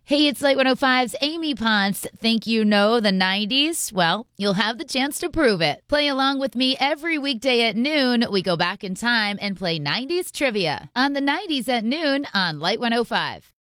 Hey, it's Light 105's Amy Ponce. Think you know the 90s? Well, you'll have the chance to prove it. Play along with me every weekday at noon. We go back in time and play 90s trivia on the 90s at noon on Light 105.